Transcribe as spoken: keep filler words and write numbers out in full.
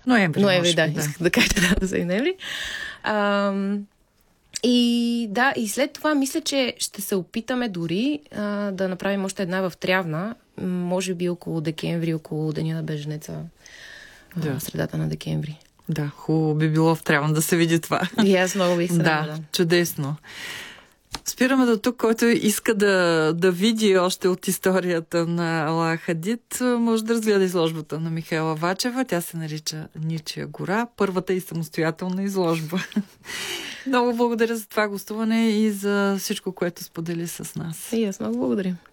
Ноември. Ноември, да, да. исках да кажа да, за ноември. Ам, и да, и след това мисля, че ще се опитаме дори а, да направим още една в Трявна, може би около декември, около Деня на беженеца, да. а, средата на декември. Да, хубаво би било в Трявна да се види това. И аз много бих се да, да. чудесно. Спираме до тук, който иска да, да види още от историята на Алаа Хадид, може да разгледа изложбата на Михаела Вачева. Тя се нарича Ничия гора. Първата и самостоятелна изложба. Много благодаря за това гостуване и за всичко, което сподели с нас. И аз много благодаря.